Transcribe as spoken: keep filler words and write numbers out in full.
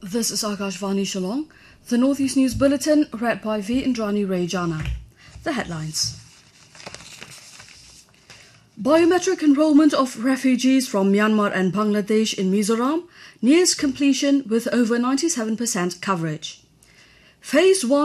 This is Akashvani Shillong, the Northeast News Bulletin, read by V. Indrani Rejana. The headlines. Biometric enrollment of refugees from Myanmar and Bangladesh in Mizoram nears completion with over ninety-seven percent coverage. Phase one